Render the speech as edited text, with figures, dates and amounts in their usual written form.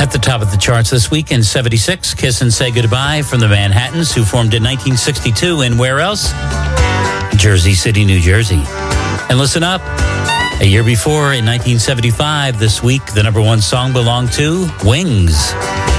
At the top of the charts this week in 76, Kiss and Say Goodbye from the Manhattans, who formed in 1962 in where else? Jersey City, New Jersey. And listen up. A year before, in 1975, this week, the number one song belonged to Wings.